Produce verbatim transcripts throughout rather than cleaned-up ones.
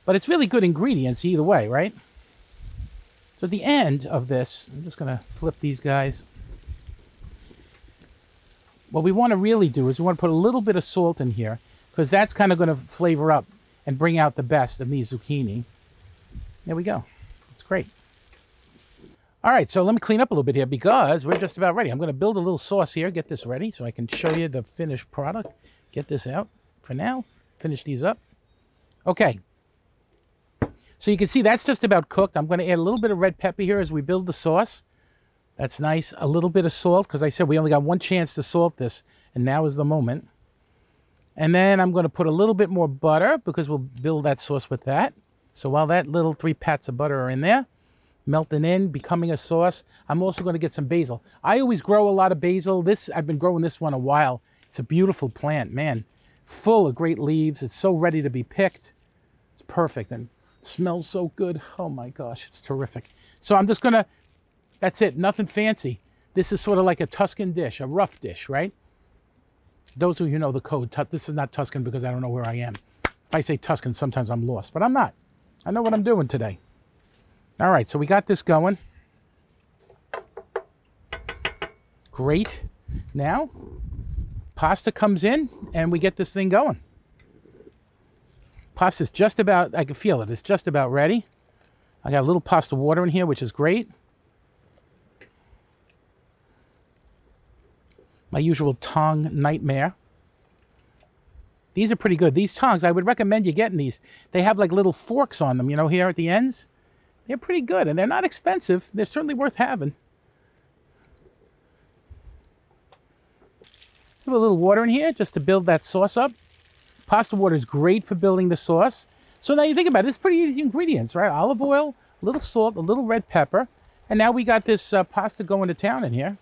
But it's really good ingredients either way, right? So at the end of this, I'm just going to flip these guys. What we want to really do is we want to put a little bit of salt in here, because that's kind of going to flavor up and bring out the best of these zucchini. There we go. It's great. All right, so let me clean up a little bit here because we're just about ready. I'm going to build a little sauce here, get this ready so I can show you the finished product. Get this out for now. Finish these up. Okay. So you can see that's just about cooked. I'm going to add a little bit of red pepper here as we build the sauce. That's nice. A little bit of salt, because I said we only got one chance to salt this, and now is the moment. And then I'm going to put a little bit more butter, because we'll build that sauce with that. So while that little three pats of butter are in there, melting in, becoming a sauce, I'm also going to get some basil. I always grow a lot of basil. This I've been growing this one a while. It's a beautiful plant, man. Full of great leaves. It's so ready to be picked. It's perfect. And smells so good. Oh my gosh, it's terrific. So I'm just gonna, that's it, nothing fancy. This is sort of like a Tuscan dish, a rough dish, right? Those of you who know the code, this is not Tuscan because I don't know where I am. If I say Tuscan, sometimes I'm lost, but I'm not. I know what I'm doing today. All right, so we got this going. Great. Now, pasta comes in and we get this thing going. Pasta's just about, I can feel it, it's just about ready. I got a little pasta water in here, which is great. My usual tong nightmare. These are pretty good. These tongs, I would recommend you getting these. They have like little forks on them, you know, here at the ends. They're pretty good, and they're not expensive. They're certainly worth having. Put a little water in here just to build that sauce up. Pasta water is great for building the sauce. So now you think about it, it's pretty easy ingredients, right? Olive oil, a little salt, a little red pepper. And now we got this uh, pasta going to town in here.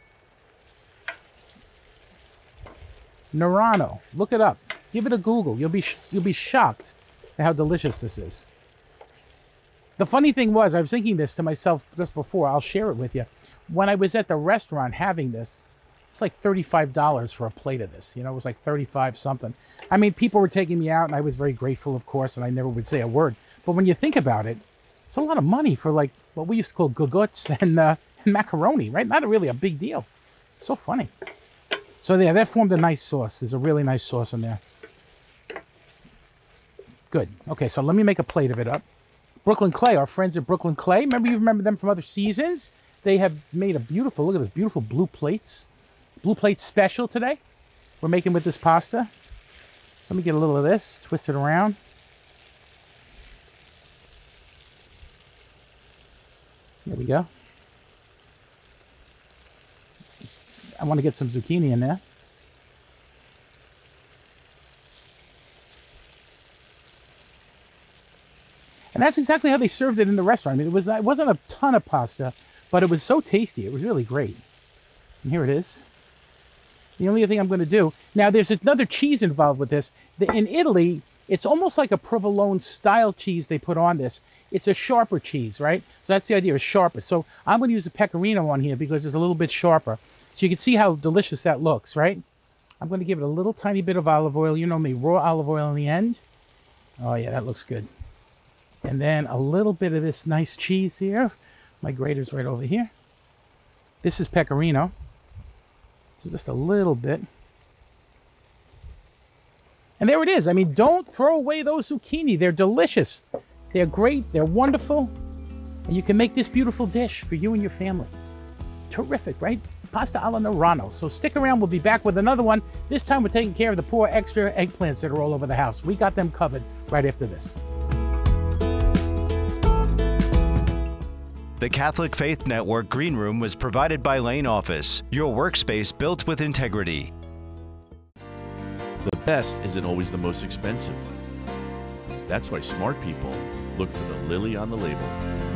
Nerano. Look it up. Give it a Google. You'll be, you'll be shocked at how delicious this is. The funny thing was, I was thinking this to myself just before. I'll share it with you. When I was at the restaurant having this, it's like thirty-five dollars for a plate of this. You know, it was like thirty-five something. I mean, people were taking me out, and I was very grateful, of course, and I never would say a word. But when you think about it, it's a lot of money for like what we used to call guguts and, uh, and macaroni, right? Not really a big deal. So funny. So yeah, that formed a nice sauce. There's a really nice sauce in there. Good. Okay, so let me make a plate of it up. Brooklyn Clay, our friends at Brooklyn Clay. Remember, you remember them from other seasons? They have made a beautiful, look at this, beautiful blue plates. Blue plate special today. We're making with this pasta. So let me get a little of this, twist it around. There we go. I want to get some zucchini in there. And that's exactly how they served it in the restaurant. I mean, it, was, it wasn't a ton of pasta, but it was so tasty. It was really great. And here it is. The only thing I'm going to do... Now, there's another cheese involved with this. The, in Italy, it's almost like a provolone-style cheese they put on this. It's a sharper cheese, right? So that's the idea, it's sharper. So I'm going to use a pecorino on here because it's a little bit sharper. So you can see how delicious that looks, right? I'm going to give it a little tiny bit of olive oil. You know me, raw olive oil in the end. Oh, yeah, that looks good. And then a little bit of this nice cheese here. My grater's right over here. This is pecorino. So just a little bit. And there it is. I mean, don't throw away those zucchini. They're delicious. They're great. They're wonderful. And you can make this beautiful dish for you and your family. Terrific, right? Pasta alla Nerano. So stick around. We'll be back with another one. This time we're taking care of the poor extra eggplants that are all over the house. We got them covered right after this. The Catholic Faith Network Green Room was provided by Lane Office, your workspace built with integrity. The best isn't always the most expensive. That's why smart people look for the lily on the label.